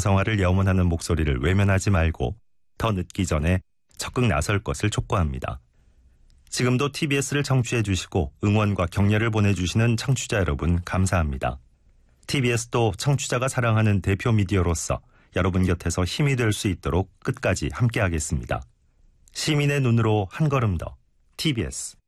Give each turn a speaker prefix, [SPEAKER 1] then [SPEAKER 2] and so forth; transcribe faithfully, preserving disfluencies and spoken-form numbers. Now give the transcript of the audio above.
[SPEAKER 1] 정상화를 염원하는 목소리를 외면하지 말고 더 늦기 전에 적극 나설 것을 촉구합니다. 지금도 티비에스를 청취해 주시고 응원과 격려를 보내주시는 청취자 여러분 감사합니다. 티비에스도 청취자가 사랑하는 대표 미디어로서 여러분 곁에서 힘이 될 수 있도록 끝까지 함께하겠습니다. 시민의 눈으로 한 걸음 더 티비에스